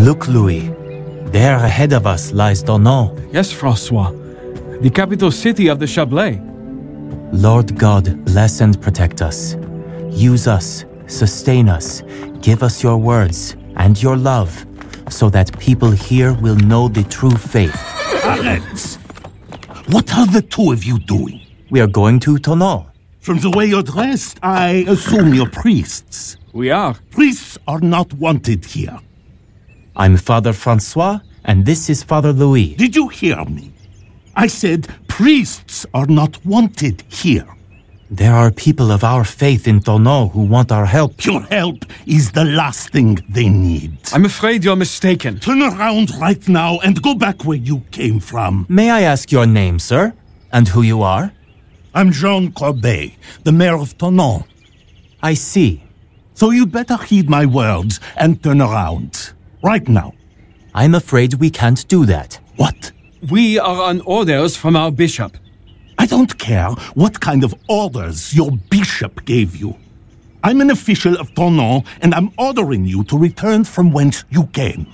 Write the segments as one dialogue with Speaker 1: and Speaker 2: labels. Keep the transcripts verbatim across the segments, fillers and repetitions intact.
Speaker 1: Look, Louis. There ahead of us lies Thonon.
Speaker 2: Yes, Francois. The capital city of the Chablais.
Speaker 1: Lord God, bless and protect us. Use us, sustain us, give us your words and your love, so that people here will know the true faith.
Speaker 3: Arrête! What are the two of you doing?
Speaker 1: We are going to Thonon.
Speaker 3: From the way you're dressed, I assume you're priests.
Speaker 2: We are.
Speaker 3: Priests are not wanted here.
Speaker 1: I'm Father Francois, and this is Father Louis.
Speaker 3: Did you hear me? I said priests are not wanted here.
Speaker 1: There are people of our faith in Thonon who want our help.
Speaker 3: Your help is the last thing they need.
Speaker 2: I'm afraid you're mistaken.
Speaker 3: Turn around right now and go back where you came from.
Speaker 1: May I ask your name, sir? And who you are?
Speaker 3: I'm Jean Corbet, the mayor of Thonon.
Speaker 1: I see.
Speaker 3: So you better heed my words and turn around. Right now.
Speaker 1: I'm afraid we can't do that.
Speaker 3: What?
Speaker 2: We are on orders from our bishop.
Speaker 3: I don't care what kind of orders your bishop gave you. I'm an official of Thonon, and I'm ordering you to return from whence you came.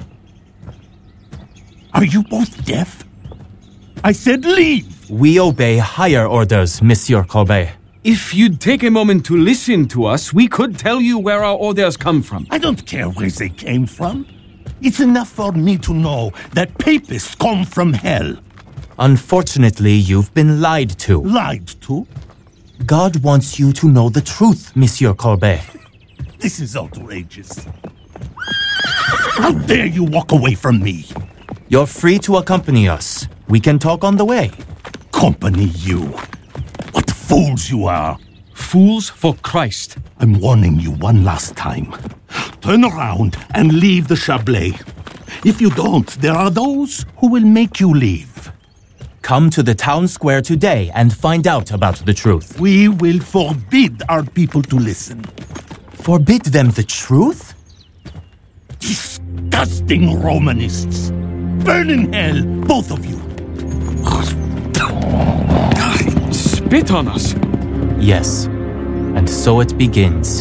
Speaker 3: Are you both deaf? I said leave!
Speaker 1: We obey higher orders, Monsieur Corbet.
Speaker 2: If you'd take a moment to listen to us, we could tell you where our orders come from.
Speaker 3: I don't care where they came from. It's enough for me to know that papists come from hell.
Speaker 1: Unfortunately, you've been lied to.
Speaker 3: Lied to?
Speaker 1: God wants you to know the truth, Monsieur Corbet.
Speaker 3: This is outrageous. How dare you walk away from me?
Speaker 1: You're free to accompany us. We can talk on the way.
Speaker 3: Company you. What fools you are.
Speaker 2: Fools for Christ.
Speaker 3: I'm warning you one last time. Turn around and leave the Chablais. If you don't, there are those who will make you leave.
Speaker 1: Come to the town square today and find out about the truth.
Speaker 3: We will forbid our people to listen.
Speaker 1: Forbid them the truth?
Speaker 3: Disgusting Romanists! Burn in hell, both of you!
Speaker 2: Spit on us!
Speaker 1: Yes, and so it begins.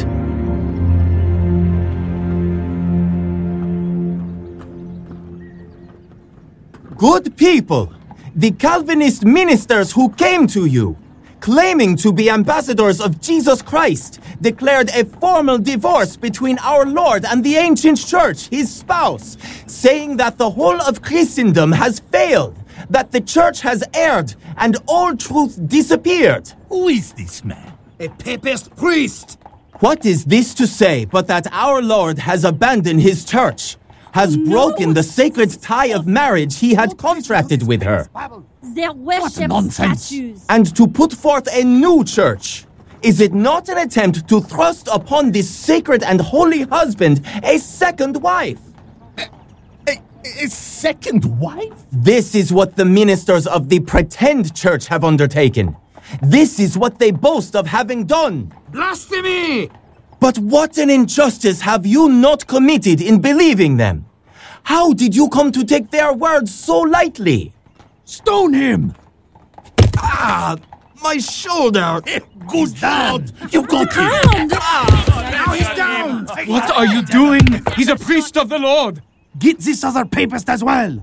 Speaker 1: Good people! The Calvinist ministers who came to you, claiming to be ambassadors of Jesus Christ, declared a formal divorce between our Lord and the ancient church, his spouse, saying that the whole of Christendom has failed, that the church has erred, and all truth disappeared.
Speaker 3: Who is this man?
Speaker 4: A papist priest!
Speaker 1: What is this to say but that our Lord has abandoned his church, has
Speaker 5: No.
Speaker 1: broken the sacred tie of marriage he had contracted with her,
Speaker 5: They worship
Speaker 3: nonsense.
Speaker 5: statues.
Speaker 1: and to put forth a new church? Is it not an attempt to thrust upon this sacred and holy husband a second wife?
Speaker 3: A, a second wife?
Speaker 1: This is what the ministers of the pretend church have undertaken. This is what they boast of having done.
Speaker 4: Blasphemy!
Speaker 1: But what an injustice have you not committed in believing them? How did you come to take their words so lightly?
Speaker 4: Stone him!
Speaker 1: Ah, my shoulder!
Speaker 3: Good God! You got him!
Speaker 5: Ground.
Speaker 4: Now he's down!
Speaker 2: What are you doing? He's a priest of the Lord!
Speaker 4: Get this other papist as well!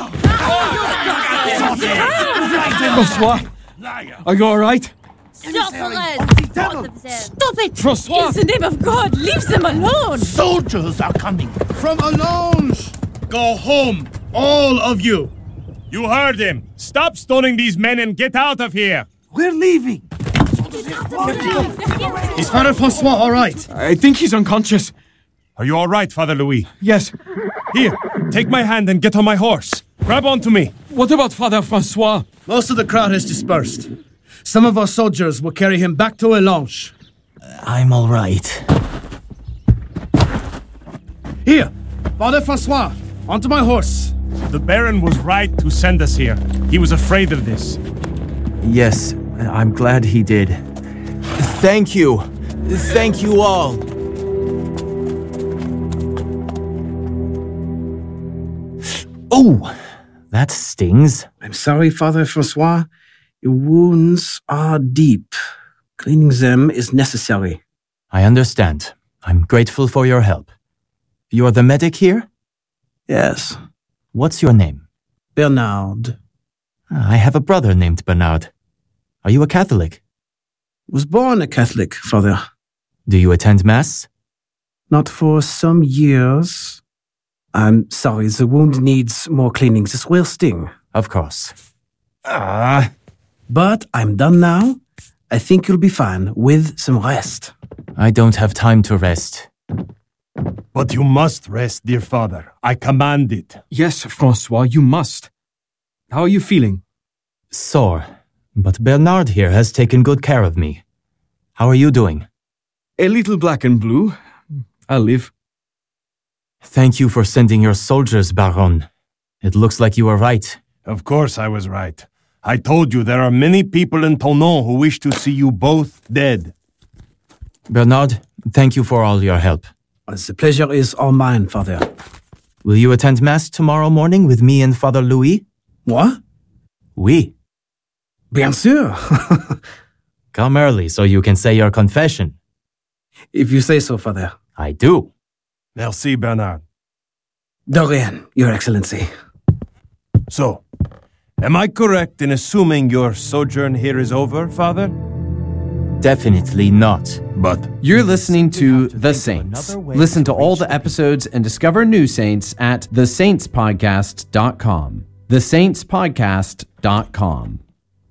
Speaker 2: Francois, are you all right?
Speaker 5: Sorceress!
Speaker 4: devil.
Speaker 5: Both of them. Stop it!
Speaker 2: Francois!
Speaker 5: In the name of God, leave them alone!
Speaker 3: Soldiers are coming!
Speaker 4: From Allonge!
Speaker 6: Go home, all of you! You heard him! Stop stoning these men and get out of here!
Speaker 4: We're leaving!
Speaker 6: Is Father Francois all right?
Speaker 2: I think he's unconscious.
Speaker 6: Are you all right, Father Louis?
Speaker 2: Yes.
Speaker 6: Here, take my hand and get on my horse. Grab onto me.
Speaker 2: What about Father Francois?
Speaker 4: Most of the crowd has dispersed. Some of our soldiers will carry him back to Allonge.
Speaker 1: I'm all right.
Speaker 4: Here, Father Francois, onto my horse.
Speaker 6: The Baron was right to send us here. He was afraid of this.
Speaker 1: Yes, I'm glad he did. Thank you. Thank you all. Oh, that stings.
Speaker 4: I'm sorry, Father Francois. Your wounds are deep. Cleaning them is necessary.
Speaker 1: I understand. I'm grateful for your help. You're the medic here?
Speaker 4: Yes.
Speaker 1: What's your name?
Speaker 4: Bernard.
Speaker 1: I have a brother named Bernard. Are you a Catholic?
Speaker 4: Was born a Catholic, Father.
Speaker 1: Do you attend Mass?
Speaker 4: Not for some years. I'm sorry, the wound needs more cleaning. This will sting.
Speaker 1: Of course. Ah.
Speaker 4: But I'm done now. I think you'll be fine with some rest.
Speaker 1: I don't have time to rest.
Speaker 6: But you must rest, dear father. I command it.
Speaker 2: Yes, Francois, you must. How are you feeling?
Speaker 1: Sore, but Bernard here has taken good care of me. How are you doing?
Speaker 2: A little black and blue. I'll live.
Speaker 1: Thank you for sending your soldiers, Baron. It looks like you were right.
Speaker 6: Of course I was right. I told you there are many people in Thonon who wish to see you both dead.
Speaker 1: Bernard, thank you for all your help.
Speaker 4: The pleasure is all mine, Father.
Speaker 1: Will you attend Mass tomorrow morning with me and Father Louis?
Speaker 4: Moi?
Speaker 1: Oui.
Speaker 4: Bien sûr.
Speaker 1: Come early so you can say your confession.
Speaker 4: If you say so, Father.
Speaker 1: I do.
Speaker 6: Merci, Bernard.
Speaker 4: De rien, Your Excellency.
Speaker 6: So, am I correct in assuming your sojourn here is over, Father?
Speaker 1: Definitely not.
Speaker 6: But
Speaker 7: You're listening to The Saints. Listen to all the episodes and discover new saints at the saints podcast dot com. the saints podcast dot com.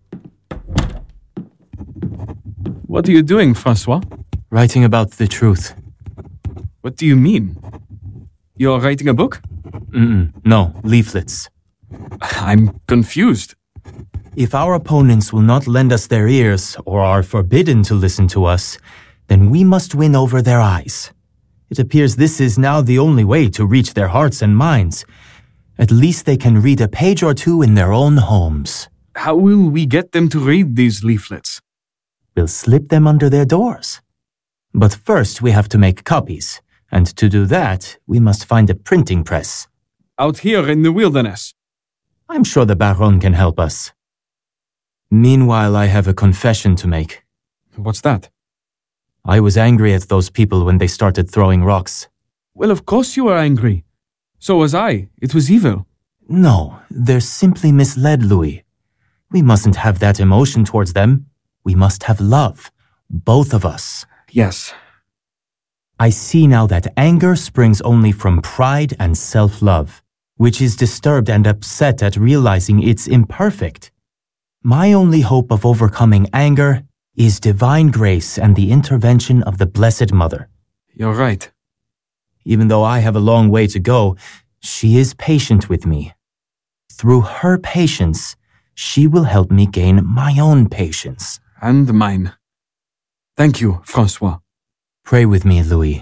Speaker 2: What are you doing, Francois?
Speaker 1: Writing about the truth.
Speaker 2: What do you mean? You're writing a book?
Speaker 1: Mm-mm. No, leaflets.
Speaker 2: I'm confused.
Speaker 1: If our opponents will not lend us their ears or are forbidden to listen to us, then we must win over their eyes. It appears this is now the only way to reach their hearts and minds. At least they can read a page or two in their own homes.
Speaker 2: How will we get them to read these leaflets?
Speaker 1: We'll slip them under their doors. But first we have to make copies, and to do that, we must find a printing press.
Speaker 2: Out here in the wilderness.
Speaker 1: I'm sure the Baron can help us. Meanwhile, I have a confession to make.
Speaker 2: What's that?
Speaker 1: I was angry at those people when they started throwing rocks.
Speaker 2: Well, of course you were angry. So was I. It was evil.
Speaker 1: No, they're simply misled, Louis. We mustn't have that emotion towards them. We must have love. Both of us.
Speaker 2: Yes.
Speaker 1: I see now that anger springs only from pride and self-love, which is disturbed and upset at realizing it's imperfect. My only hope of overcoming anger is divine grace and the intervention of the Blessed Mother.
Speaker 2: You're right.
Speaker 1: Even though I have a long way to go, she is patient with me. Through her patience, she will help me gain my own patience.
Speaker 2: And mine. Thank you, Francois.
Speaker 1: Pray with me, Louis.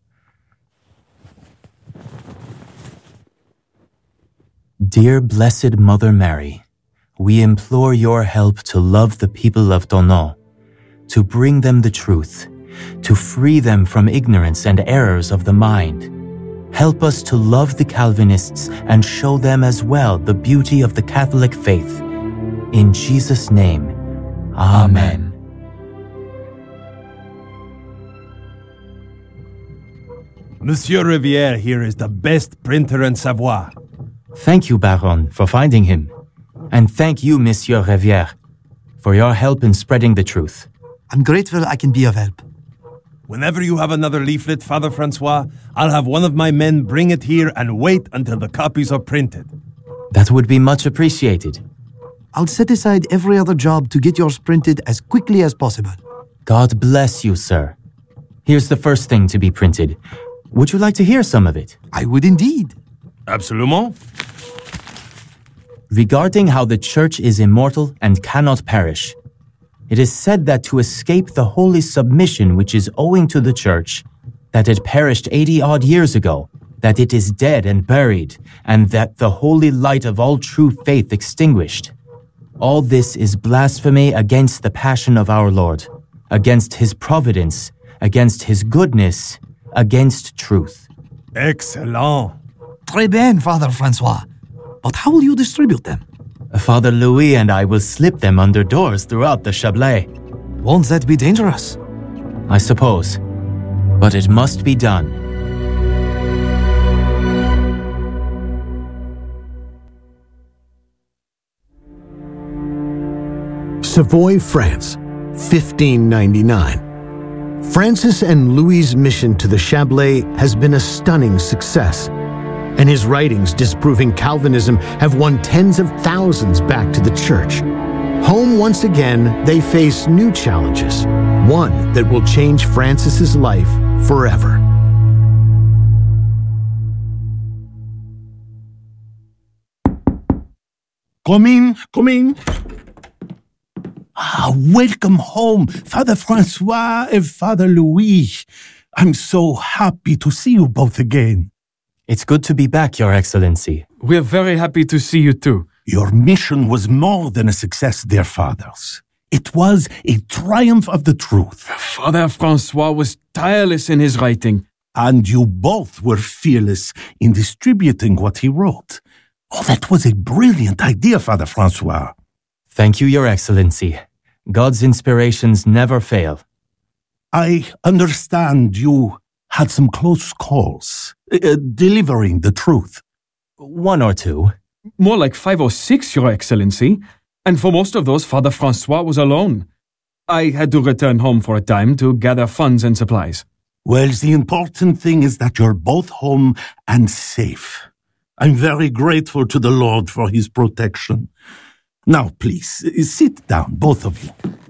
Speaker 1: Dear Blessed Mother Mary, we implore your help to love the people of Thonon, to bring them the truth, to free them from ignorance and errors of the mind. Help us to love the Calvinists and show them as well the beauty of the Catholic faith. In Jesus' name, Amen.
Speaker 6: Monsieur Rivière here is the best printer in Savoie.
Speaker 1: Thank you, Baron, for finding him. And thank you, Monsieur Rivière, for your help in spreading the truth.
Speaker 8: I'm grateful I can be of help.
Speaker 6: Whenever you have another leaflet, Father Francois, I'll have one of my men bring it here and wait until the copies are printed.
Speaker 1: That would be much appreciated.
Speaker 8: I'll set aside every other job to get yours printed as quickly as possible.
Speaker 1: God bless you, sir. Here's the first thing to be printed. Would you like to hear some of it?
Speaker 8: I would indeed.
Speaker 6: Absolument.
Speaker 1: Regarding how the Church is immortal and cannot perish. It is said that to escape the holy submission which is owing to the Church, that it perished eighty-odd years ago, that it is dead and buried, and that the holy light of all true faith extinguished. All this is blasphemy against the passion of our Lord, against his providence, against his goodness, against truth.
Speaker 6: Excellent.
Speaker 8: Très bien, Father Francois. But how will you distribute them?
Speaker 1: Father Louis and I will slip them under doors throughout the Chablais.
Speaker 8: Won't that be dangerous?
Speaker 1: I suppose. But it must be done.
Speaker 9: Savoy, France, fifteen ninety-nine. Francis and Louis's mission to the Chablais has been a stunning success, and his writings disproving Calvinism have won tens of thousands back to the church. Home once again, they face new challenges, one that will change Francis's life forever.
Speaker 3: Come in, come in. Ah, welcome home, Father Francois and Father Louis. I'm so happy to see you both again.
Speaker 1: It's good to be back, Your Excellency.
Speaker 2: We're very happy to see you too.
Speaker 3: Your mission was more than a success, dear fathers. It was a triumph of the truth.
Speaker 2: Father Francois was tireless in his writing.
Speaker 3: And you both were fearless in distributing what he wrote. Oh, that was a brilliant idea, Father Francois.
Speaker 1: Thank you, Your Excellency. God's inspirations never fail.
Speaker 3: I understand you had some close calls, uh, delivering the truth.
Speaker 1: One or two.
Speaker 2: More like five or six, Your Excellency. And for most of those, Father Francois was alone. I had to return home for a time to gather funds and supplies.
Speaker 3: Well, the important thing is that you're both home and safe. I'm very grateful to the Lord for his protection. Now, please, sit down, both of you.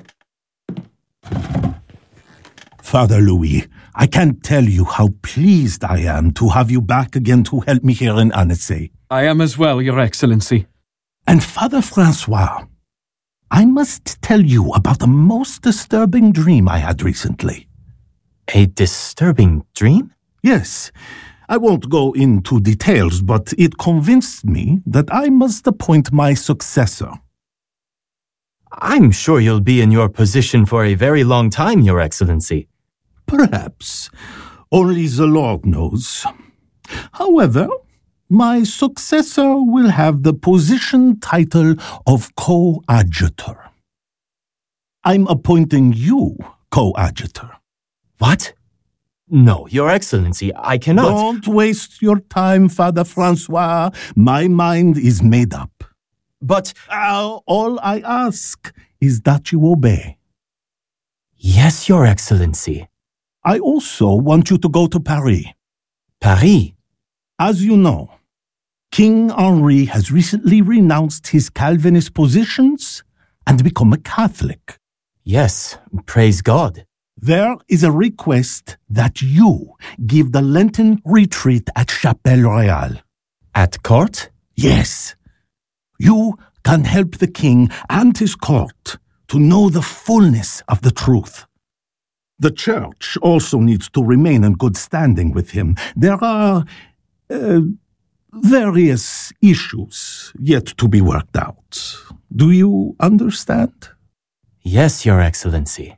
Speaker 3: Father Louis, I can't tell you how pleased I am to have you back again to help me here in Annecy.
Speaker 2: I am as well, Your Excellency.
Speaker 3: And Father Francois, I must tell you about the most disturbing dream I had recently.
Speaker 1: A disturbing dream?
Speaker 3: Yes. I won't go into details, but it convinced me that I must appoint my successor.
Speaker 1: I'm sure you'll be in your position for a very long time, Your Excellency.
Speaker 3: Perhaps. Only the Lord knows. However, my successor will have the position title of coadjutor. I'm appointing you coadjutor.
Speaker 1: What? No, Your Excellency, I cannot.
Speaker 3: Don't waste your time, Father Francois. My mind is made up.
Speaker 1: But
Speaker 3: uh, all I ask is that you obey.
Speaker 1: Yes, Your Excellency.
Speaker 3: I also want you to go to Paris.
Speaker 1: Paris?
Speaker 3: As you know, King Henri has recently renounced his Calvinist positions and become a Catholic.
Speaker 1: Yes, praise God.
Speaker 3: There is a request that you give the Lenten retreat at Chapelle Royale.
Speaker 1: At court?
Speaker 3: Yes. You can help the king and his court to know the fullness of the truth. The church also needs to remain in good standing with him. There are uh, various issues yet to be worked out. Do you understand?
Speaker 1: Yes, Your Excellency.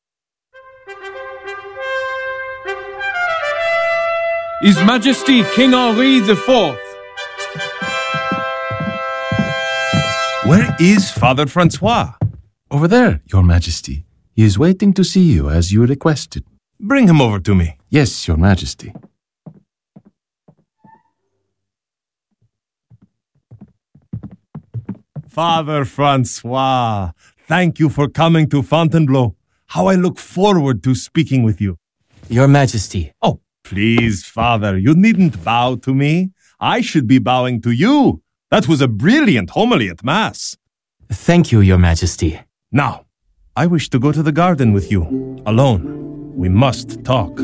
Speaker 2: His Majesty King Henri the Fourth.
Speaker 6: Where is Father Francois?
Speaker 10: Over there, Your Majesty. He is waiting to see you as you requested.
Speaker 6: Bring him over to me.
Speaker 10: Yes, Your Majesty.
Speaker 6: Father Francois, thank you for coming to Fontainebleau. How I look forward to speaking with you.
Speaker 1: Your Majesty.
Speaker 6: Oh, please, Father, you needn't bow to me. I should be bowing to you. That was a brilliant homily at Mass.
Speaker 1: Thank you, Your Majesty.
Speaker 6: Now, I wish to go to the garden with you, alone. We must talk.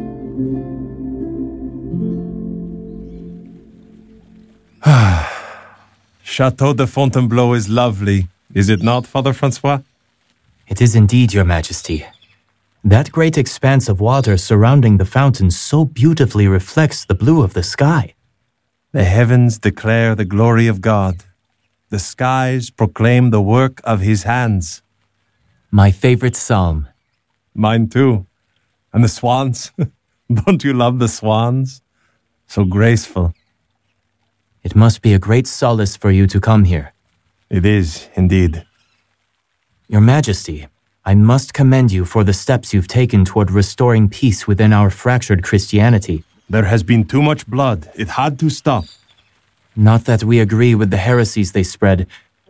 Speaker 6: Chateau de Fontainebleau is lovely, is it not, Father Francois?
Speaker 1: It is indeed, Your Majesty. That great expanse of water surrounding the fountain so beautifully reflects the blue of the sky.
Speaker 6: The heavens declare the glory of God. The skies proclaim the work of his hands.
Speaker 1: My favorite psalm.
Speaker 6: Mine too. And the swans. Don't you love the swans? So graceful.
Speaker 1: It must be a great solace for you to come here.
Speaker 6: It is, indeed.
Speaker 1: Your Majesty, I must commend you for the steps you've taken toward restoring peace within our fractured Christianity.
Speaker 6: There has been too much blood. It had to stop.
Speaker 1: Not that we agree with the heresies they spread,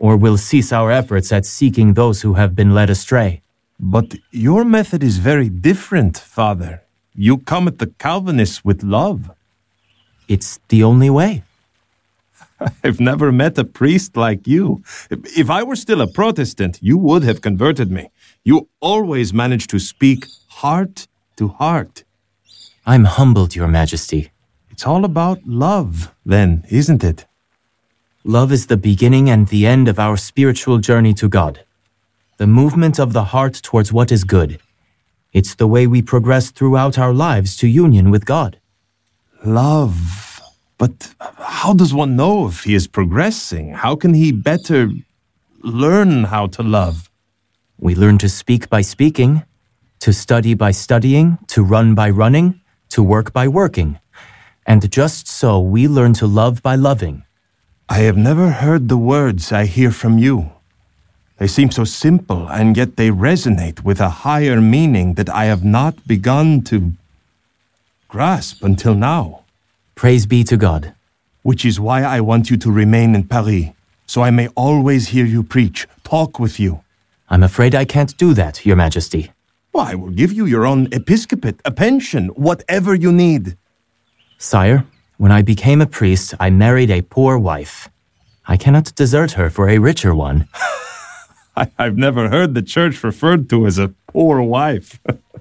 Speaker 1: or we'll cease our efforts at seeking those who have been led astray.
Speaker 6: But your method is very different, Father. You come at the Calvinists with love.
Speaker 1: It's the only way.
Speaker 6: I've never met a priest like you. If I were still a Protestant, you would have converted me. You always manage to speak heart to heart.
Speaker 1: I'm humbled, Your Majesty.
Speaker 6: It's all about love, then, isn't it?
Speaker 1: Love is the beginning and the end of our spiritual journey to God. The movement of the heart towards what is good. It's the way we progress throughout our lives to union with God.
Speaker 6: Love. But how does one know if he is progressing? How can he better learn how to love?
Speaker 1: We learn to speak by speaking, to study by studying, to run by running, to work by working. And just so we learn to love by loving.
Speaker 6: I have never heard the words I hear from you. They seem so simple, and yet they resonate with a higher meaning that I have not begun to grasp until now.
Speaker 1: Praise be to God.
Speaker 6: Which is why I want you to remain in Paris, so I may always hear you preach, talk with you.
Speaker 1: I'm afraid I can't do that, Your Majesty.
Speaker 6: Well, I will give you your own episcopate, a pension, whatever you need.
Speaker 1: Sire, when I became a priest, I married a poor wife. I cannot desert her for a richer one.
Speaker 6: I, I've never heard the church referred to as a poor wife.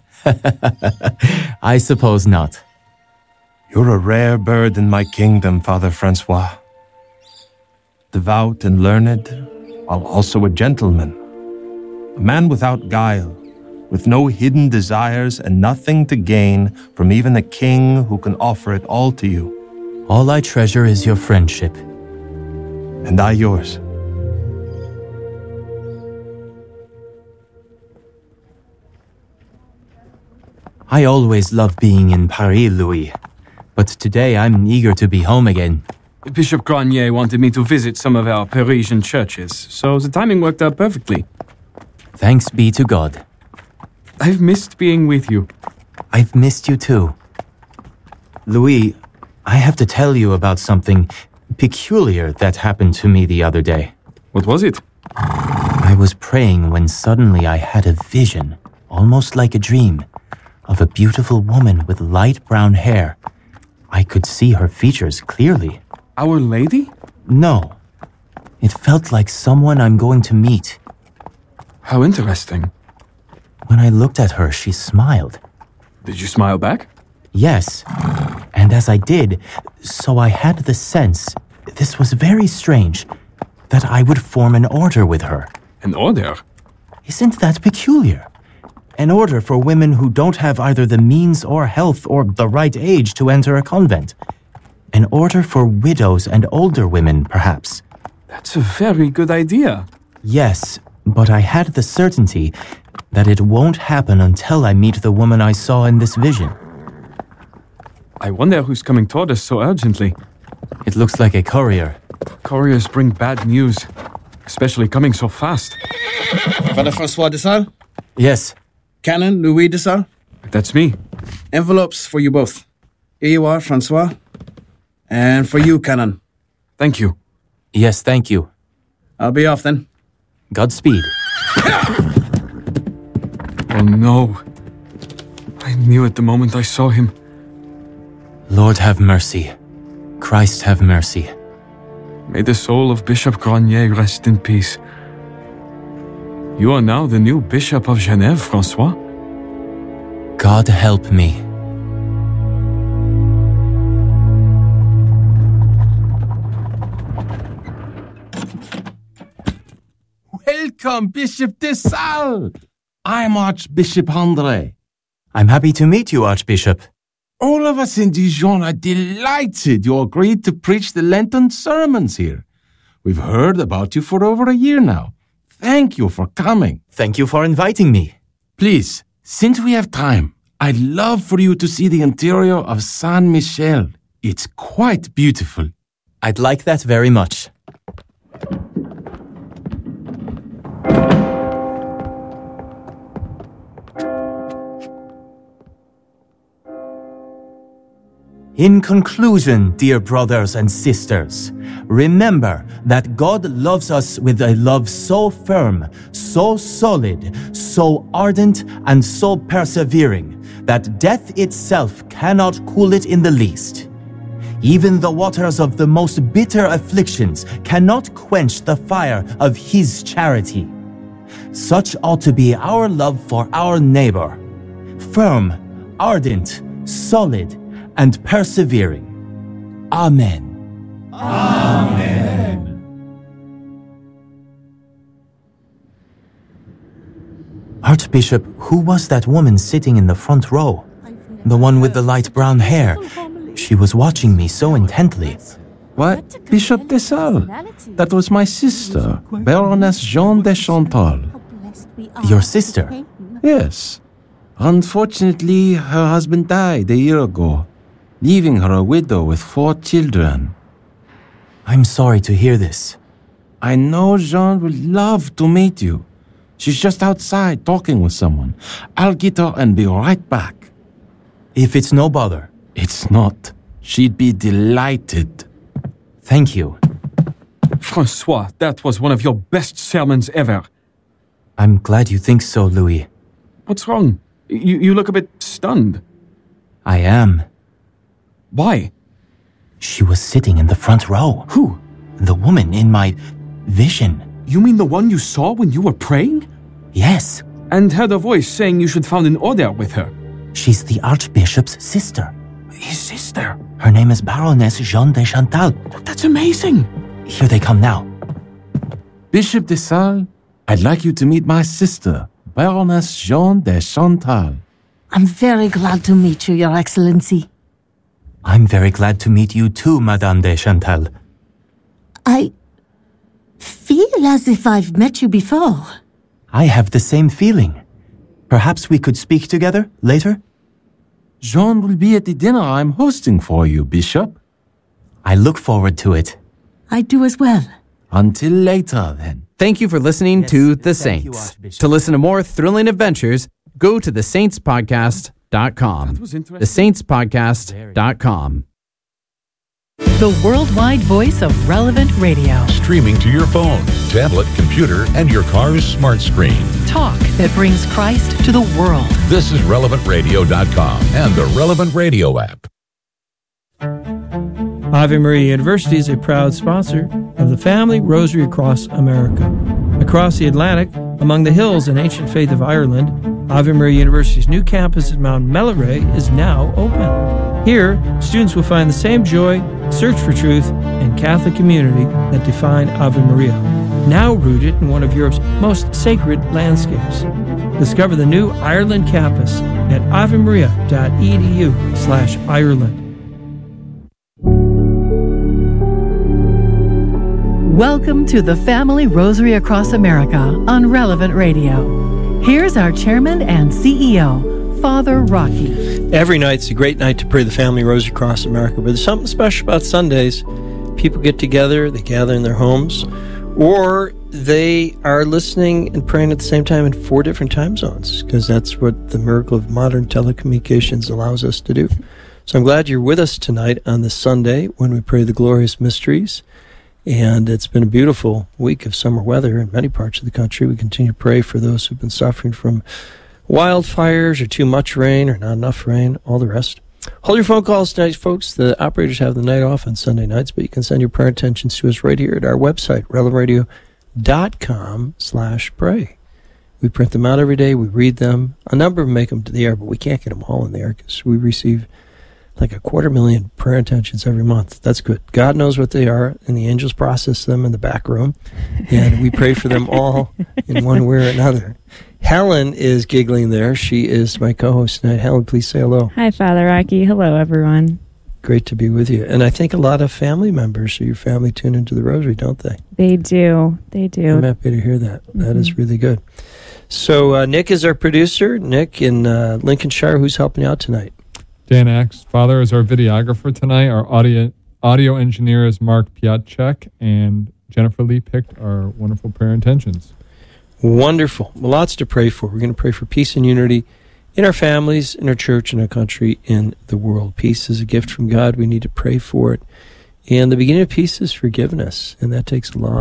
Speaker 1: I suppose not.
Speaker 6: You're a rare bird in my kingdom, Father Francois. Devout and learned, while also a gentleman. A man without guile, with no hidden desires and nothing to gain from even a king who can offer it all to you.
Speaker 1: All I treasure is your friendship.
Speaker 6: And I yours.
Speaker 1: I always love being in Paris, Louis. But today I'm eager to be home again.
Speaker 2: Bishop Granier wanted me to visit some of our Parisian churches, so the timing worked out perfectly.
Speaker 1: Thanks be to God.
Speaker 2: I've missed being with you.
Speaker 1: I've missed you too. Louis, I have to tell you about something peculiar that happened to me the other day.
Speaker 2: What was it?
Speaker 1: I was praying when suddenly I had a vision, almost like a dream, of a beautiful woman with light brown hair. I could see her features clearly.
Speaker 2: Our Lady?
Speaker 1: No. It felt like someone I'm going to meet.
Speaker 2: How interesting.
Speaker 1: When I looked at her, she smiled.
Speaker 2: Did you smile back?
Speaker 1: Yes. And as I did, so I had the sense, this was very strange, that I would form an order with her.
Speaker 2: An order?
Speaker 1: Isn't that peculiar? An order for women who don't have either the means or health or the right age to enter a convent. An order for widows and older women, perhaps.
Speaker 2: That's a very good idea.
Speaker 1: Yes, but I had the certainty that it won't happen until I meet the woman I saw in this vision.
Speaker 2: I wonder who's coming toward us so urgently.
Speaker 1: It looks like a courier.
Speaker 2: Couriers bring bad news, especially coming so fast.
Speaker 4: Father Francois de Sales?
Speaker 1: Yes.
Speaker 4: Canon Louis de Sales?
Speaker 2: That's me.
Speaker 4: Envelopes for you both. Here you are, Francois. And for you, Canon.
Speaker 2: Thank you.
Speaker 1: Yes, thank you.
Speaker 4: I'll be off then.
Speaker 1: Godspeed.
Speaker 2: Oh no. I knew it the moment I saw him.
Speaker 1: Lord have mercy. Christ have mercy.
Speaker 2: May the soul of Bishop Granier rest in peace. You are now the new Bishop of Genève, Francois.
Speaker 1: God help me.
Speaker 10: Welcome, Bishop de Sales. I'm Archbishop André.
Speaker 1: I'm happy to meet you, Archbishop.
Speaker 10: All of us in Dijon are delighted you agreed to preach the Lenten sermons here. We've heard about you for over a year now. Thank you for coming.
Speaker 1: Thank you for inviting me.
Speaker 10: Please, since we have time, I'd love for you to see the interior of Saint Michel. It's quite beautiful.
Speaker 1: I'd like that very much. In conclusion, dear brothers and sisters, remember that God loves us with a love so firm, so solid, so ardent, and so persevering that death itself cannot cool it in the least. Even the waters of the most bitter afflictions cannot quench the fire of His charity. Such ought to be our love for our neighbor, firm, ardent, solid, and persevering. Amen.
Speaker 11: Amen.
Speaker 1: Archbishop, who was that woman sitting in the front row? The one with the light brown hair. She was watching me so intently.
Speaker 10: What? Bishop de Sales. That was my sister, Baroness Jean de Chantal.
Speaker 1: Your sister?
Speaker 10: Yes. Unfortunately, her husband died a year ago, leaving her a widow with four children.
Speaker 1: I'm sorry to hear this.
Speaker 10: I know Jean would love to meet you. She's just outside talking with someone. I'll get her and be right back.
Speaker 1: If it's no bother.
Speaker 10: It's not. She'd be delighted.
Speaker 1: Thank you.
Speaker 2: Francois, that was one of your best sermons ever.
Speaker 1: I'm glad you think so, Louis.
Speaker 2: What's wrong? You, you look a bit stunned.
Speaker 1: I am.
Speaker 2: Why?
Speaker 1: She was sitting in the front row.
Speaker 2: Who?
Speaker 1: The woman in my vision.
Speaker 2: You mean the one you saw when you were praying?
Speaker 1: Yes.
Speaker 2: And heard a voice saying you should found an order with her.
Speaker 1: She's the Archbishop's sister.
Speaker 2: His sister?
Speaker 1: Her name is Baroness Jean de Chantal.
Speaker 2: That's amazing.
Speaker 1: Here they come now.
Speaker 10: Bishop de Sales, I'd like you to meet my sister, Baroness Jean de Chantal.
Speaker 5: I'm very glad to meet you, Your Excellency.
Speaker 1: I'm very glad to meet you too, Madame de Chantal.
Speaker 5: I feel as if I've met you before.
Speaker 1: I have the same feeling. Perhaps we could speak together later?
Speaker 10: Jean will be at the dinner I'm hosting for you, Bishop.
Speaker 1: I look forward to it.
Speaker 5: I do as well.
Speaker 10: Until later, then.
Speaker 7: Thank you for listening
Speaker 1: Yes,
Speaker 7: to The
Speaker 1: thank you,
Speaker 7: Saints.
Speaker 1: Archbishop.
Speaker 7: To listen to more thrilling adventures, go to the saints podcast dot com.
Speaker 2: That was interesting.
Speaker 7: the saints podcast dot com.
Speaker 12: The worldwide voice of relevant radio.
Speaker 11: Streaming to your phone, tablet, computer, and your car's smart screen.
Speaker 12: Talk that brings Christ to the world.
Speaker 11: This is relevant radio dot com and the Relevant Radio app.
Speaker 13: Ave Maria University is a proud sponsor of the Family Rosary Across America. Across the Atlantic, among the hills and ancient faith of Ireland, Ave Maria University's new campus at Mount Melleray is now open. Here, students will find the same joy, search for truth, and Catholic community that define Ave Maria, now rooted in one of Europe's most sacred landscapes. Discover the new Ireland campus at avemaria.edu slash Ireland.
Speaker 12: Welcome to the Family Rosary Across America on Relevant Radio. Here's our chairman and C E O, Father Rocky.
Speaker 14: Every night's a great night to pray the Family Rosary Across America, but there's something special about Sundays. People get together, they gather in their homes, or they are listening and praying at the same time in four different time zones, because that's what the miracle of modern telecommunications allows us to do. So I'm glad you're with us tonight on this Sunday when we pray the glorious mysteries. And it's been a beautiful week of summer weather in many parts of the country. We continue to pray for those who've been suffering from wildfires or too much rain or not enough rain, all the rest. Hold your phone calls tonight, folks. The operators have the night off on Sunday nights, but you can send your prayer intentions to us right here at our website, relevant radio dot com slash pray. We print them out every day. We read them. A number of them make them to the air, but we can't get them all in there because we receive like a quarter million prayer intentions every month. That's good. God knows what they are, and the angels process them in the back room, and we pray for them all in one way or another. Helen is giggling there. She is my co-host tonight. Helen, please say hello.
Speaker 15: Hi, Father Rocky. Hello, everyone.
Speaker 14: Great to be with you. And I think a lot of family members of your family tune into the Rosary, don't they?
Speaker 15: They do. They do.
Speaker 14: I'm happy to hear that.
Speaker 15: Mm-hmm.
Speaker 14: That is really good. So uh, Nick is our producer. Nick in uh, Lincolnshire, who's helping you out tonight?
Speaker 16: Dan Axe. Father is our videographer tonight. Our audio audio engineer is Mark Piatchek, and Jennifer Lee picked our wonderful prayer intentions.
Speaker 14: Wonderful. Well, lots to pray for. We're going to pray for peace and unity in our families, in our church, in our country, in the world. Peace is a gift from God. We need to pray for it. And the beginning of peace is forgiveness, and that takes a lot.